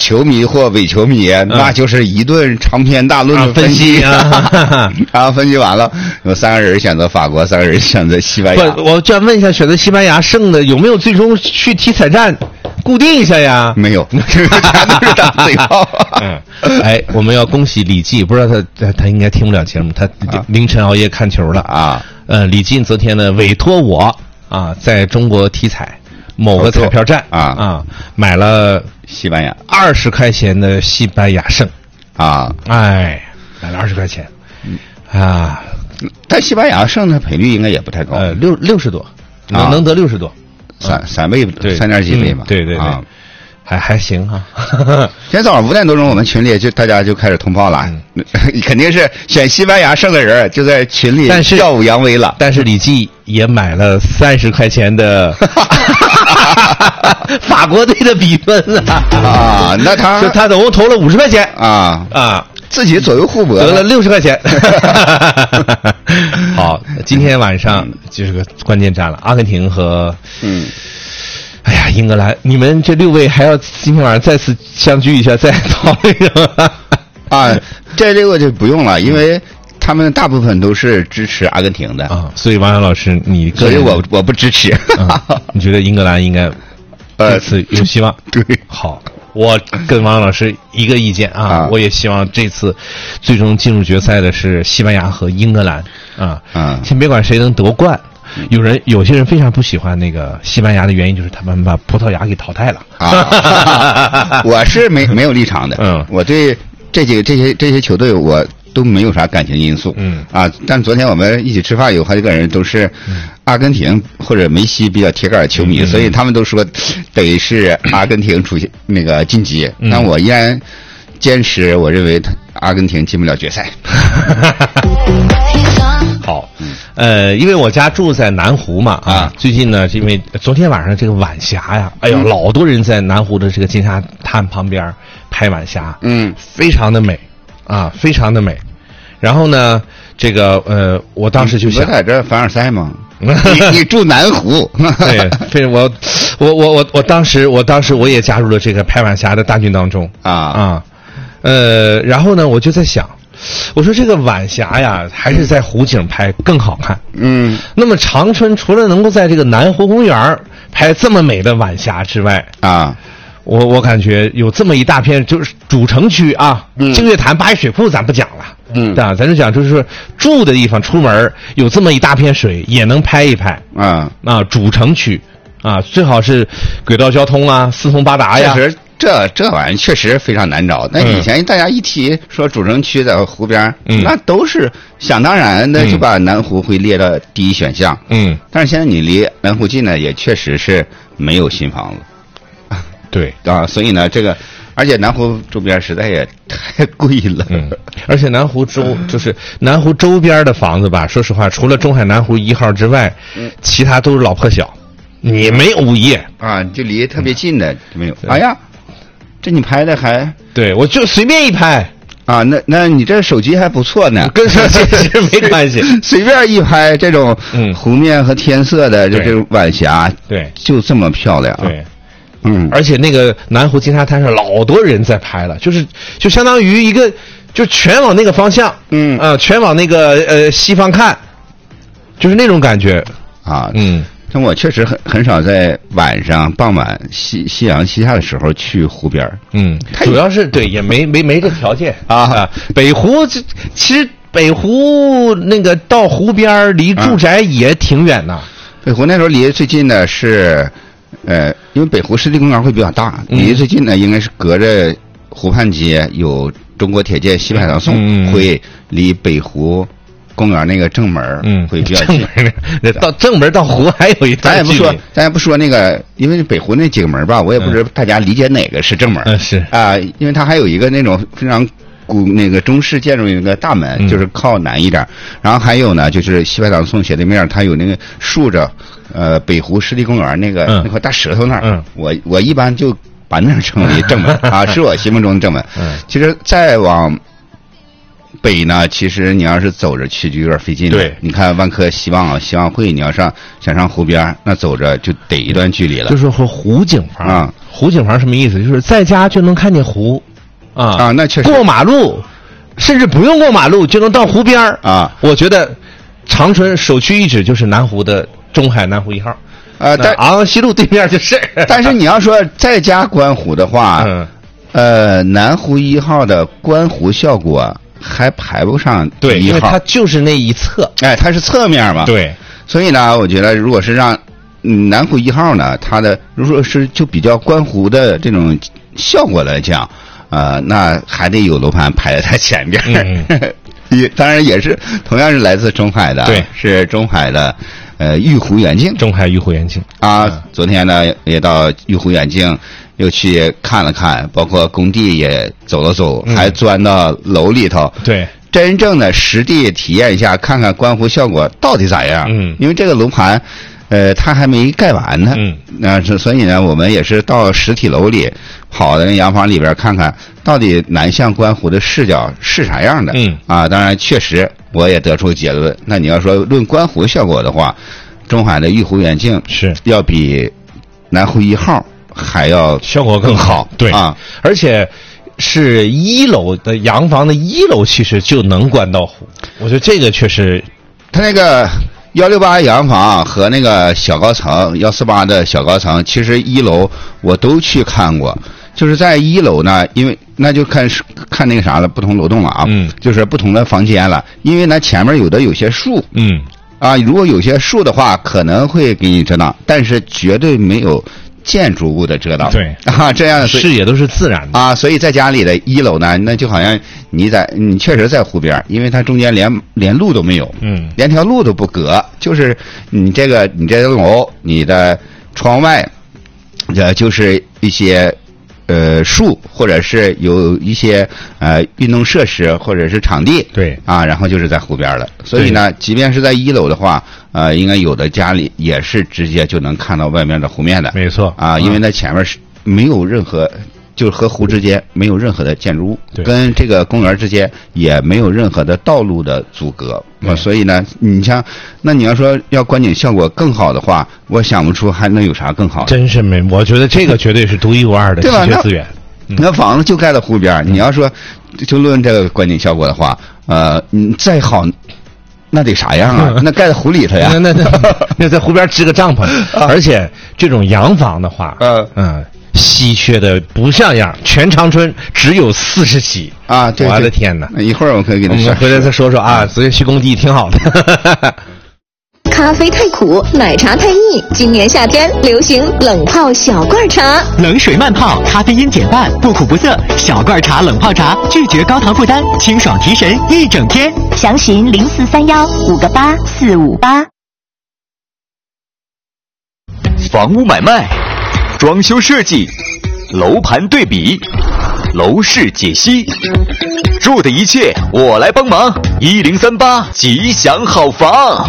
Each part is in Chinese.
球迷或伪球迷，那就是一顿长篇大论的分析啊。 然后分析完了，有3个人选择法国，3个人选择西班牙。 不，我就要问一下，选择西班牙胜的有没有最终去体彩站固定一下呀？ 没有，全都是打嘴炮。 哎，我们要恭喜李记，不知道他应该听不了节目，他凌晨熬夜看球了啊。 李记昨天呢委托我啊，在中国体彩某个彩票站买了西班牙 20块钱的西班牙胜啊， 哎，买了20块钱啊。 但西班牙胜的赔率应该也不太高 ，60多，能得60多， 三倍3.几倍嘛， 对，还行哈。 今天早上5点多钟，我们群里大家就开始通报了，肯定是选西班牙胜的人就在群里耀武扬威了。 但是李记也买了30块钱的法国队的比分啊，那他总共投了50块钱啊。自己左右互搏， 得了60块钱。好，今天晚上就是个关键战了，阿根廷和哎呀，英格兰，你们这6位还要今天晚上再次相聚一下，再讨论啊？这6个就不用了，因为他们大部分都是支持阿根廷的啊。所以王洋老师，你个人所以我不支持。 你觉得英格兰应该这次有希望？ 对， 好。我跟王老师一个意见啊，我也希望这次最终进入决赛的是西班牙和英格兰先别管谁能夺冠，有些人非常不喜欢那个西班牙的原因就是他们把葡萄牙给淘汰了我是没有立场的，我对这些球队我都没有啥感情因素，但昨天我们一起吃饭，有好几个人都是阿根廷或者梅西比较铁杆球迷，所以他们都说得是阿根廷出现那个晋级，但我依然坚持，我认为阿根廷进不了决赛。 好，因为我家住在南湖嘛最近呢，因为昨天晚上这个晚霞呀，哎呦，老多人在南湖的这个金沙滩旁边拍晚霞，非常的美非常的美。然后呢，这个我当时就想， 你在这凡尔赛吗？你住南湖？ 对，我当时我也加入了这个拍晚霞的大军当中然后呢，我就在想，我说这个晚霞呀，还是在湖景拍更好看。那么长春除了能够在这个南湖公园拍这么美的晚霞之外我感觉有这么一大片，就是主城区净月潭、八一水库咱不讲了，咱就讲就是住的地方，出门有这么一大片水也能拍一拍主城区最好是轨道交通四通八达呀。 确实，这玩意儿确实非常难找。那以前大家一提说主城区在湖边，那都是想当然的就把南湖会列到第一选项。但是现在你离南湖近呢，也确实是没有新房子。 对所以呢，这个而且南湖周边实在也太贵了。 而且南湖周边的房子吧，说实话，除了中海南湖1号之外，其他都是老破小，你没有物业就离特别近的就没有。哎呀，这你拍的还对，我就随便一拍那你这手机还不错呢， 跟手机其实没关系， 随便一拍这种湖面和天色的这种晚霞， 对， 就这么漂亮。 对。而且那个南湖金沙滩上老多人在拍了，就相当于一个就全往那个方向，全往那个西方看，就是那种感觉但我确实很少在晚上傍晚夕阳西下的时候去湖边。 主要是对也没这条件北湖其实北湖那个到湖边离住宅也挺远的。 北湖那时候离最近的是。因为北湖湿地公园会比较大，离最近呢应该是隔着湖畔街有中国铁建西北海棠颂，会离北湖公园那个正门会比较近。 到正门到湖还有一段距离。 咱也不说那个，因为北湖那几个门吧，我也不知道大家理解哪个是正门。 是因为它还有一个那种非常那个中式建筑一个大门，就是靠南一点，然后还有呢就是西北海棠颂斜对面，它有那个竖着北湖湿地公园那块大石头那儿，我一般就把那儿称为正门是我心目中的正门。其实再往北呢，其实你要是走着去就有点费劲了。 对， 你看万科希望汇，你要想上湖边，那走着就得一段距离了。 就是说湖景房啊，湖景房什么意思？就是在家就能看见湖， 那确实过马路，甚至不用过马路就能到湖边啊。我觉得长春首屈一指就是南湖的中海南湖1号。但昂扬西路对面就是。 但是你要说在家观湖的话，南湖1号的观湖效果还排不上第1号。 对，因为它就是那一侧， 它是侧面嘛。 对， 所以呢，我觉得如果是让南湖1号呢，它的如果是就比较观湖的这种效果来讲，那还得有楼盘排在它前边。当然也是同样是来自中海的， 对， 是中海的。玉湖远近， 中海玉湖远近昨天呢也到玉湖远近，又去看了看，包括工地也走了走，还钻到楼里头， 对， 真正的实地体验一下，看看观湖效果到底咋样。因为这个楼盘，它还没盖完呢。所以呢，我们也是到实体楼里跑到那洋房里边看看，到底南向观湖的视角是啥样的。当然确实。我也得出结论，那你要说论观湖效果的话，中海的玉湖远近是要比南湖1号还要效果更好。对而且是1楼的洋房的1楼其实就能观到湖，我觉得这个确实。 它那个168洋房和那个小高层148的小高层，其实1楼我都去看过。就是在1楼呢，因为那就看那个啥了，不同楼栋了啊，就是不同的房间了。因为呢前面有些树，如果有些树的话，可能会给你遮挡，但是绝对没有建筑物的遮挡。 对这样视野都是自然的所以在家里的1楼呢，那就好像你确实在湖边，因为它中间连路都没有，连条路都不隔，就是你这楼你的窗外，就是一些。树或者是有一些运动设施或者是场地， 对然后就是在湖边了。所以呢，即便是在1楼的话，应该有的家里也是直接就能看到外面的湖面的。 没错因为那前面是没有任何，就是和湖之间没有任何的建筑物，跟这个公园之间也没有任何的道路的阻隔。所以呢，你像，那你要说要观景效果更好的话，我想不出还能有啥更好的。 真是没，我觉得这个绝对是独一无二的稀缺资源。 那房子就盖在湖边，你要说就论这个观景效果的话，你再好，那得啥样啊？那盖在湖里头呀？ 那在湖边支个帐篷，而且这种洋房的话，稀缺的不像样，全长春只有40起对， 我的天哪！ 一会儿我可以给你说， 回来再说说昨天去工地挺好的。 咖啡太苦，奶茶太腻，今年夏天流行冷泡小罐茶， 冷水慢泡，咖啡因减半，不苦不涩，小罐茶冷泡茶，拒绝高糖负担，清爽提神一整天。 详询0431-58458。 房屋买卖，装修设计，楼盘对比，楼市解析，住的一切我来帮忙。1038吉祥好房。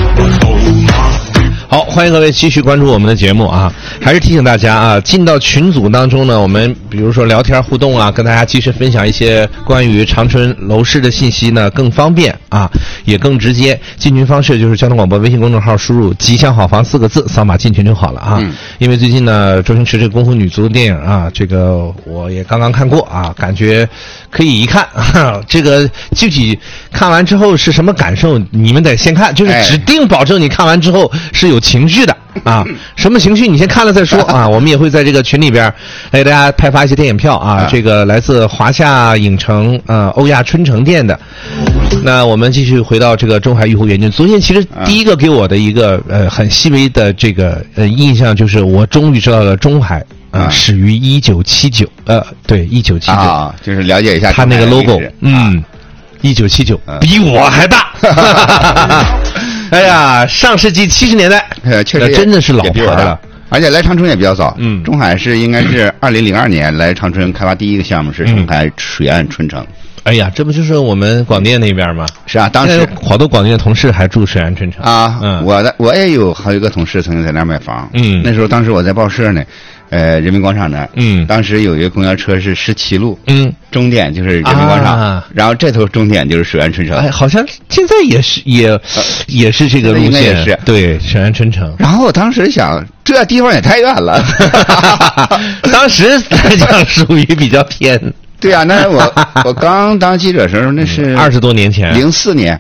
好，欢迎各位继续关注我们的节目啊！还是提醒大家进到群组当中呢，我们比如说聊天互动跟大家继续分享一些关于长春楼市的信息呢，更方便也更直接。进群方式就是交通广播微信公众号输入"吉祥好房"4个字，扫码进群就好了因为最近呢，周星驰这个功夫女足的电影这个我也刚刚看过感觉可以一看这个具体看完之后是什么感受，你们得先看，就是指定保证你看完之后是有情绪的什么情绪你先看了再说我们也会在这个群里边来给大家派发一些电影票这个来自华夏影城欧亚春城店的。那我们继续回到这个中海玉湖远近。昨天其实第一个给我的一个很细微的这个印象就是我终于知道了中海始于1979对1979 就是了解一下他那个 logo 1979比我还大哎呀，上世纪70年代确实真的是老牌了， 而且来长春也比较早中海是应该是2002年来长春开发第一个项目是中海水岸春城。 哎呀，这不就是我们广电那边吗？ 是当时好多广电的同事还住水岸春城我也有好几个同事曾经在那儿买房。 那时候当时我在报社呢， 人民广场那儿，当时有一个公交车是17路，终点就是人民广场，然后这头终点就是水岸春城。 哎，好像现在也是这个路线，应该也是对水岸春城。 然后我当时想，这地方也太远了， 当时来讲属于比较偏。 对啊，那是我刚当记者的时候，那是 20多年前 ，04年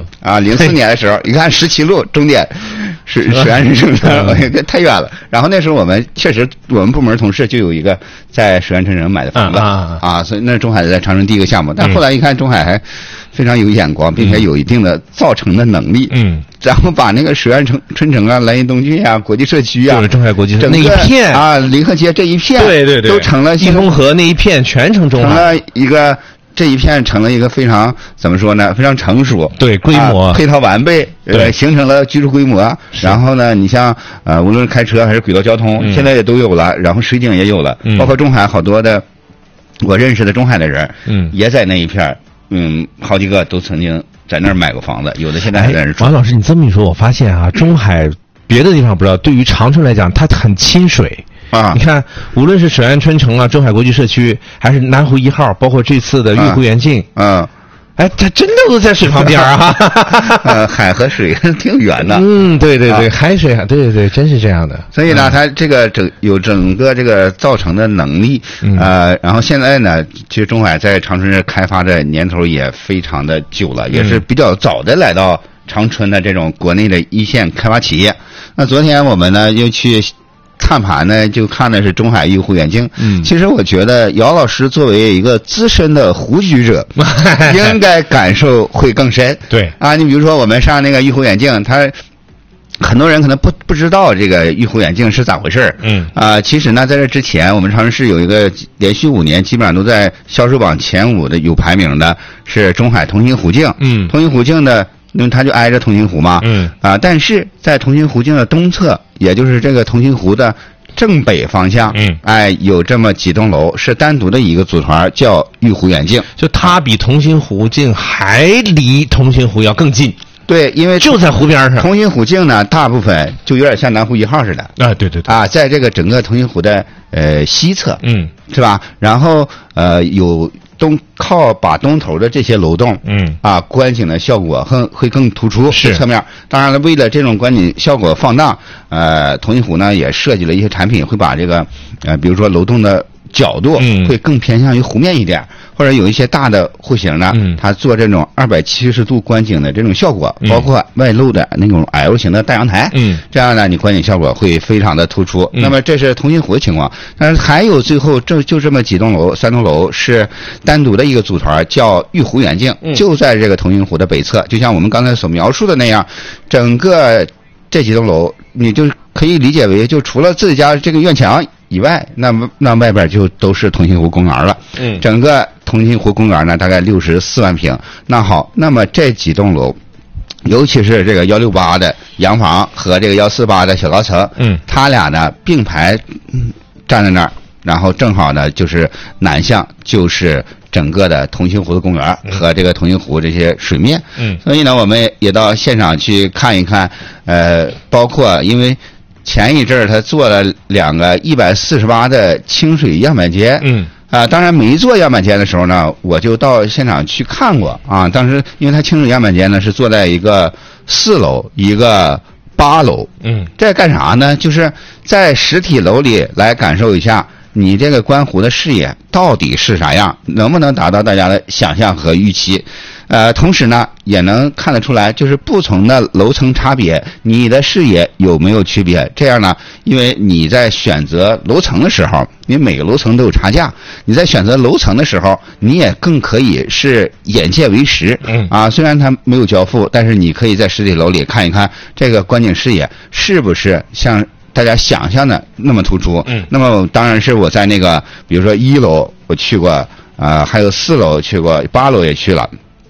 ，04年的时候，你看17路终点是水岸春城，这太远了。然后那时候我们确实，我们部门同事就有一个在水岸春城买的房子所以那是中海在长春第一个项目。但后来一看，中海还非常有眼光，并且有一定的造城的能力，然后把那个水岸春城啊、兰荫东郡啊、国际社区啊， 就是中海国际社区那一片啊，临河街这一片， 对， 都成了新通河那一片全成中海， 成了一个这一片成了一个非常怎么说呢？非常成熟， 对规模配套完备，形成了居住规模。然后呢，你像无论是开车还是轨道交通，现在也都有了，然后水景也有了，包括中海好多的我认识的中海的人，也在那一片。好几个都曾经在那儿买过房子，有的现在还在那儿住。 王老师，你这么一说，我发现啊，中海别的地方不知道，对于长春来讲，它很亲水啊。你看，无论是水岸春城啊、中海国际社区，还是南湖1号，包括这次的玉湖园境，哎，它真的都在水旁边啊！ 海和水挺远的。 对，海水，对，真是这样的。 所以呢，它这个整个这个造成的能力，然后现在呢，其实中海在长春这开发的年头也非常的久了，也是比较早的来到长春的这种国内的一线开发企业。那昨天我们呢又去看盘呢，就看的是中海玉湖远境。其实我觉得姚老师作为一个资深的湖居者，应该感受会更深。 对啊，你比如说我们上那个玉湖远境，他很多人可能不知道这个玉湖远境是咋回事。其实呢，在这之前，我们长春市有一个连续5年基本上都在销售榜前5的有排名的，是中海同心湖境。同心湖境的。因为它就挨着同心湖嘛，但是在同心湖境的东侧，也就是这个同心湖的正北方向，有这么几栋楼是单独的一个组团，叫玉湖远境。 就它比同心湖境还离同心湖要更近。 对，因为就在湖边上。 同心湖境呢，大部分就有点像南湖1号似的。 对。 在这个整个同心湖的西侧，是吧？然后有靠把东头的这些楼栋，观景的效果会更突出，是侧面。当然了，为了这种观景效果放大，同心湖呢也设计了一些产品，会把这个比如说楼栋的角度会更偏向于湖面一点，或者有一些大的户型呢，它做这种270度观景的这种效果，包括外露的那种 L 型的大阳台，这样呢，你观景效果会非常的突出。那么这是同心湖的情况，但是还有最后就这么几栋楼，3栋楼是单独的一个组团，叫玉湖远境，就在这个同心湖的北侧，就像我们刚才所描述的那样，整个这几栋楼，你就可以理解为，就除了自己家这个院墙以外，那外边就都是同心湖公园了。整个同心湖公园呢，大概64万平。那好，那么这几栋楼，尤其是这个168的洋房和这个148的小高层，它俩呢并排站在那儿，然后正好呢就是南向就是整个的同心湖的公园和这个同心湖这些水面。所以呢，我们也到现场去看一看，包括因为前一阵儿他做了2个148的清水样板间，当然没做样板间的时候呢，我就到现场去看过啊。当时因为他清水样板间呢是坐在一个4楼，一个8楼，这干啥呢？就是在实体楼里来感受一下你这个观湖的视野到底是啥样，能不能达到大家的想象和预期。同时呢，也能看得出来，就是不同的楼层差别，你的视野有没有区别？这样呢，因为你在选择楼层的时候，因为每个楼层都有差价，你在选择楼层的时候，你也更可以是眼见为实。虽然它没有交付，但是你可以在实体楼里看一看这个观景视野是不是像大家想象的那么突出。那么当然是我在那个，比如说1楼我去过，还有4楼去过，8楼也去了。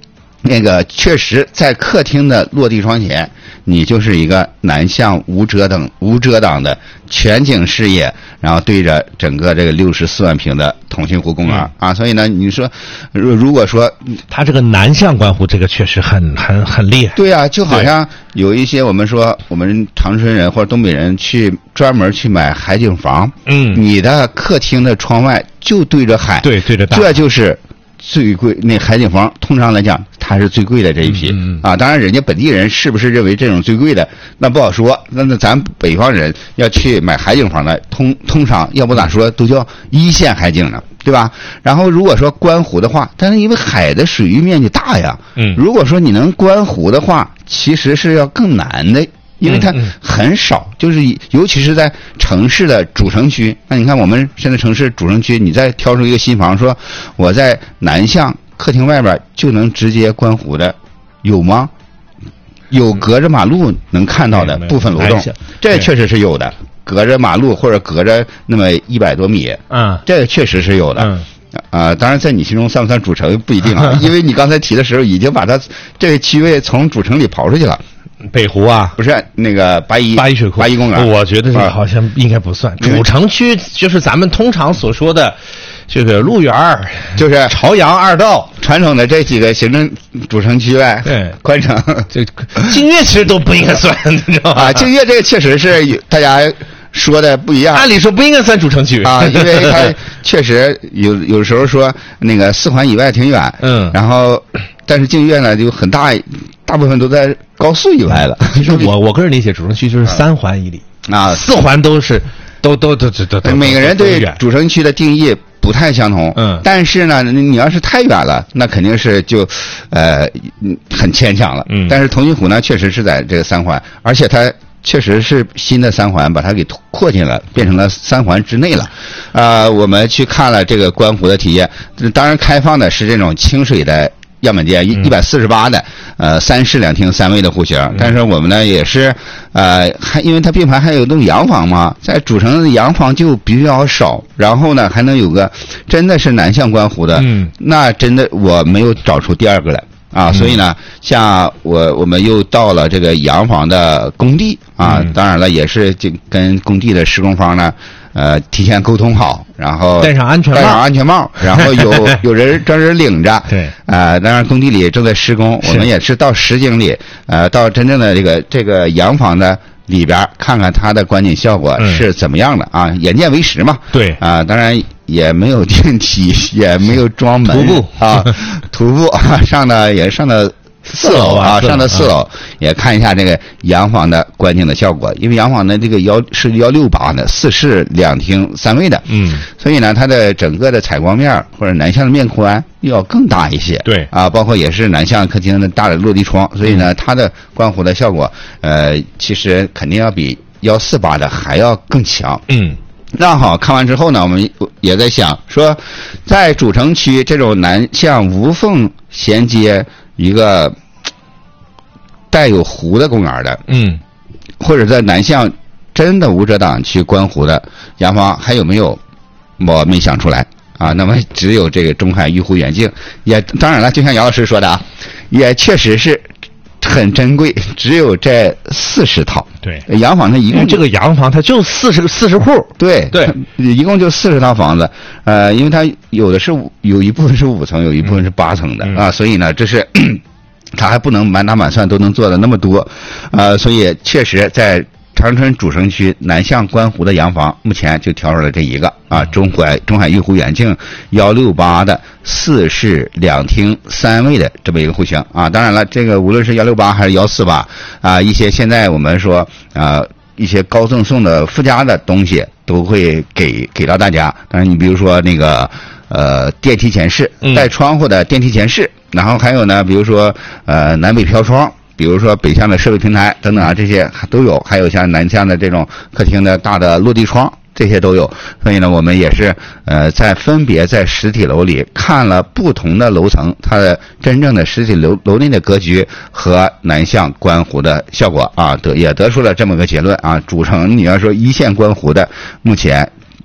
那个确实在客厅的落地窗前，你就是一个南向无遮挡的全景视野，然后对着整个这个64万平的同心湖公园啊。所以呢，你说如果说它这个南向观湖，这个确实很厉害。 对啊，就好像有一些我们说我们长春人或者东北人去专门去买海景房，你的客厅的窗外就对着海， 对着大海， 这就是最贵。那海景房通常来讲它是最贵的这一批啊。当然人家本地人是不是认为这种最贵的那不好说，那咱北方人要去买海景房的通常要不咋说都叫一线海景呢，对吧？然后如果说观湖的话，但是因为海的水域面积大呀，如果说你能观湖的话，其实是要更难的，因为它很少，就是尤其是在城市的主城区。那你看我们现在城市主城区，你再挑出一个新房，说我在南向客厅外边就能直接观湖的，有吗？有隔着马路能看到的部分楼栋，这确实是有的。隔着马路或者隔着那么100多米，这个确实是有的。当然在你心中算不算主城不一定啊，因为你刚才提的时候已经把它这个区位从主城里刨出去了。 北湖啊， 不是那个八一水库、 八一公园， 我觉得这个好像应该不算。主城区就是咱们通常所说的这个鹿园， 就是朝阳二道传统的这几个行政主城区外， 对， 宽城、 这净月其实都不应该算，你知道吧？ 净月这个确实是大家说的不一样， 按理说不应该算主城区啊，因为它确实有时候说那个4环以外挺远，然后但是净月呢就很大部分都在高速以外了。 其实我个人理解，主城区就是3环以里啊 ，4环都是都每个人对主城区的定义不太相同，但是呢，你要是太远了，那肯定是就很牵强了。但是同心湖呢，确实是在这个3环，而且它确实是新的3环，把它给扩进了，变成了3环之内了。我们去看了这个观湖的体验，当然开放的是这种清水的样本间148的3室2厅3卫的户型，但是我们呢也是还因为它并排还有栋洋房嘛，在主城的洋房就比较少，然后呢还能有个真的是南向观湖的，那真的我没有找出第二个来啊。所以呢像我们又到了这个洋房的工地啊，当然了也是就跟工地的施工方呢提前沟通好，然后戴上安全帽， 然后有人专人领着。 对， 当然工地里正在施工，我们也是到实景里，到真正的这个洋房的里边看看它的观景效果是怎么样的啊，眼见为实嘛。 对， 当然也没有电梯，也没有装门，徒步上到4楼啊，上到4楼也看一下这个洋房的观景的效果，因为洋房的这个是168的4室2厅3卫的，所以呢它的整个的采光面或者南向的面宽要更大一些。 对啊，包括也是南向客厅的大的落地窗，所以呢它的观湖的效果其实肯定要比148的还要更强。那好，看完之后呢，我们也在想说，在主城区这种南向无缝衔接一个带有湖的公园的，或者在南向真的无遮挡去观湖的洋房还有没有？我没想出来啊。那么只有这个中海玉湖远镜，也当然了，就像姚老师说的啊，也确实是很珍贵，只有这40套。 对， 洋房它一共这个洋房它就40户。 对，一共就40套房子。因为它有一部分是5层，有一部分是8层的啊，所以呢，这是它还不能满打满算都能做的那么多，所以确实在长春主城区南向观湖的洋房，目前就挑出了这一个啊，中海玉湖远镜168的4室2厅3卫的这么一个户型啊。当然了，这个无论是168还是148啊，一些现在我们说一些高赠送的附加的东西都会给到大家。当然，你比如说那个电梯前视，带窗户的电梯前视，然后还有呢，比如说南北飘窗。比如说北向的设备平台等等啊，这些都有，还有像南向的这种客厅的大的落地窗，这些都有。所以呢，我们也是分别在实体楼里看了不同的楼层，它的真正的实体楼内的格局和南向观湖的效果啊，也得出了这么个结论啊。主城你要说一线观湖的，目前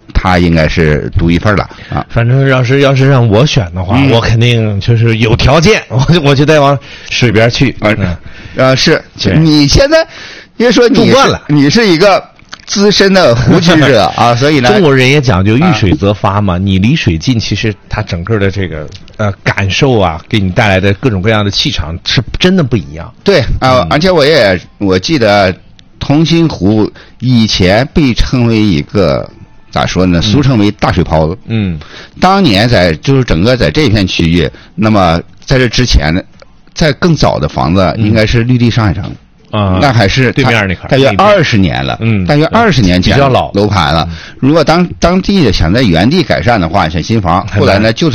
它应该是独一份了啊。 反正要是让我选的话，我肯定就是有条件，我就得往水边去。 是你现在别说你是一个资深的湖区者啊，所以呢， 中国人也讲究遇水则发嘛。你离水近，其实它整个的这个感受啊，给你带来的各种各样的气场是真的不一样。 对啊，而且我记得同心湖以前被称为一个咋说呢？俗称为大水泡子。当年就是整个在这片区域，那么在这之前呢，在更早的房子应该是绿地上海城。那还是对面那块， 大约20年了，大约20年前比较老楼盘了。如果当地的想在原地改善的话，像新房，后来呢就